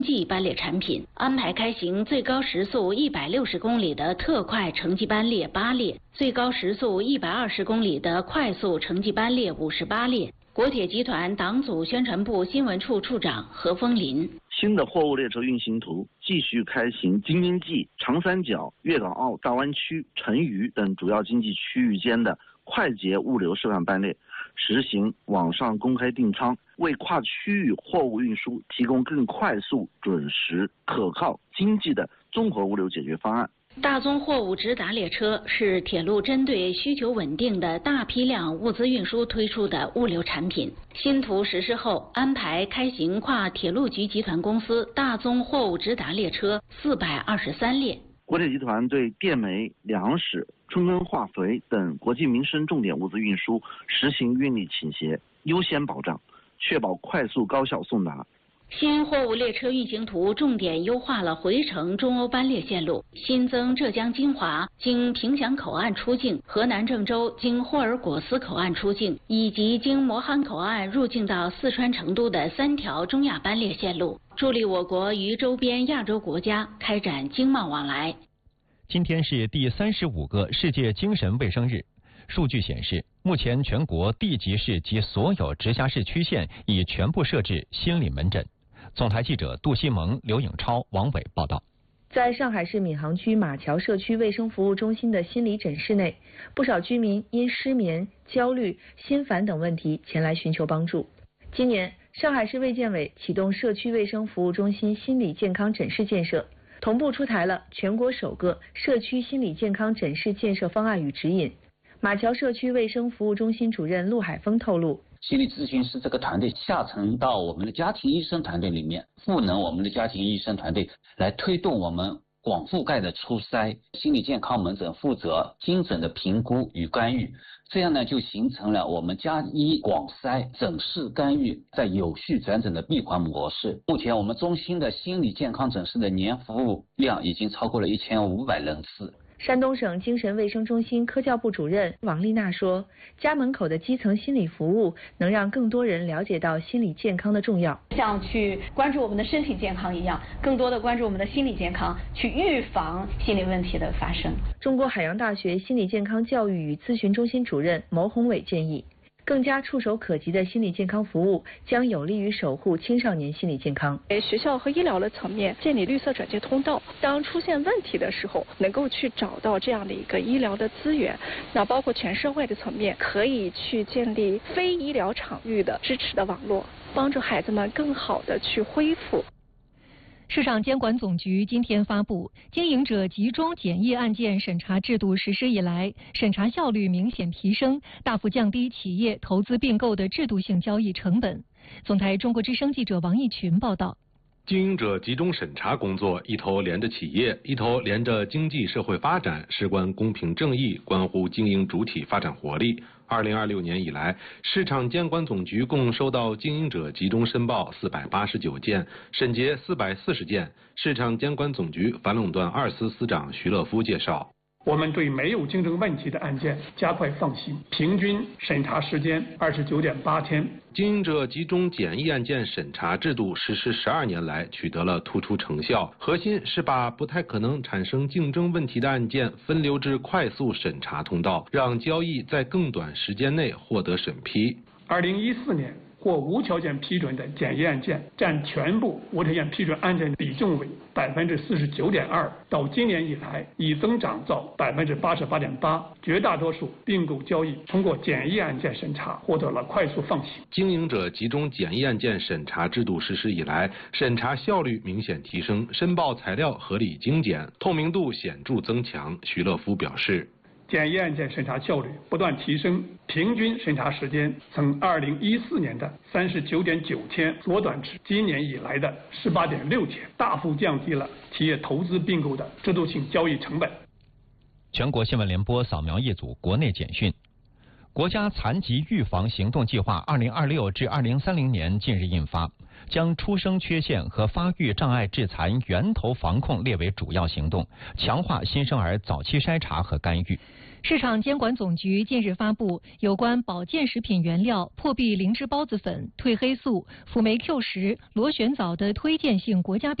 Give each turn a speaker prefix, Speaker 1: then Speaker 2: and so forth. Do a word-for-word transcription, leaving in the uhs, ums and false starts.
Speaker 1: 技班列产品，安排开行最高时速一百六十公里的特快城际班列八列，最高时速一百二十公里的快速城际班列五十八列。国铁集团党组宣传部新闻处处长何风林。
Speaker 2: 新的货物列车运行图继续开行京津冀、长三角、粤港澳大湾区、成渝等主要经济区域间的快捷物流示范班列，实行网上公开订舱，为跨区域货物运输提供更快速、准时、可靠、经济的综合物流解决方案。
Speaker 1: 大宗货物直达列车是铁路针对需求稳定的大批量物资运输推出的物流产品。新图实施后，安排开行跨铁路局集团公司大宗货物直达列车四百二十三列。
Speaker 2: 国铁集团对电煤、粮食、春耕化肥等国计民生重点物资运输实行运力倾斜优先保障，确保快速高效送达。
Speaker 1: 新货物列车运行图重点优化了回程中欧班列线路，新增浙江金华经凭祥口岸出境、河南郑州经霍尔果斯口岸出境，以及经磨憨口岸入境到四川成都的三条中亚班列线路，助力我国与周边亚洲国家开展经贸往来。
Speaker 3: 今天是第三十五个世界精神卫生日。数据显示，目前全国地级市及所有直辖市区县已全部设置心理门诊。总台记者杜西蒙、刘颖超、王伟报道。
Speaker 4: 在上海市闵行区马桥社区卫生服务中心的心理诊室内，不少居民因失眠、焦虑、心烦等问题前来寻求帮助。今年，上海市卫健委启动社区卫生服务中心心理健康诊室建设，同步出台了全国首个社区心理健康诊室建设方案与指引。马桥社区卫生服务中心主任陆海峰透露，
Speaker 5: 心理咨询师这个团队下沉到我们的家庭医生团队里面，赋能我们的家庭医生团队来推动我们广覆盖的初筛。心理健康门诊负责精准的评估与干预，这样呢就形成了我们家医广筛诊室干预在有序转诊的闭环模式。目前我们中心的心理健康诊室的年服务量已经超过了一千五百人次。
Speaker 4: 山东省精神卫生中心科教部主任王丽娜说，家门口的基层心理服务能让更多人了解到心理健康的重要，
Speaker 6: 像去关注我们的身体健康一样，更多的关注我们的心理健康，去预防心理问题的发生。
Speaker 4: 中国海洋大学心理健康教育与咨询中心主任牟宏伟建议，更加触手可及的心理健康服务将有利于守护青少年心理健康。
Speaker 7: 学校和医疗的层面建立绿色转介通道，当出现问题的时候，能够去找到这样的一个医疗的资源。那包括全社会的层面，可以去建立非医疗场域的支持的网络，帮助孩子们更好的去恢复。
Speaker 8: 市场监管总局今天发布，经营者集中检疫案件审查制度实施以来，审查效率明显提升，大幅降低企业投资并购的制度性交易成本。总台中国之声记者王义群报道。
Speaker 9: 经营者集中审查工作一头连着企业，一头连着经济社会发展，事关公平正义，关乎经营主体发展活力。二零二六年以来，市场监管总局共收到经营者集中申报四百八十九件，审结四百四十件。市场监管总局反垄断二司司长徐乐夫介绍，
Speaker 10: 我们对没有竞争问题的案件加快放行，平均审查时间二十九点八天。
Speaker 9: 经营者集中检疫案件审查制度实施十二年来，取得了突出成效。核心是把不太可能产生竞争问题的案件分流至快速审查通道，让交易在更短时间内获得审批。
Speaker 10: 二零一四年或无条件批准的检疫案件占全部无条件批准案件比重为百分之四十九点二，到今年以来已增长到百分之八十八点八。绝大多数并购交易通过检疫案件审查获得了快速放行。
Speaker 9: 经营者集中检疫案件审查制度实施以来，审查效率明显提升，申报材料合理精简，透明度显著增强。徐乐夫表示，
Speaker 10: 检疫案件审查效率不断提升，平均审查时间从二零一四年的三十九点九天缩短至今年以来的十八点六天，大幅降低了企业投资并购的制度性交易成本。
Speaker 3: 全国新闻联播扫描一组国内简讯。国家残疾预防行动计划二零二六至二零三零年近日印发， 将出生缺陷和发育障碍致残源头防控列为主要行动，强化新生儿早期筛查和干预。
Speaker 8: 市场监管总局近日发布有关保健食品原料破壁灵芝孢子粉、褪黑素、辅酶 Q 十、螺旋藻的推荐性国家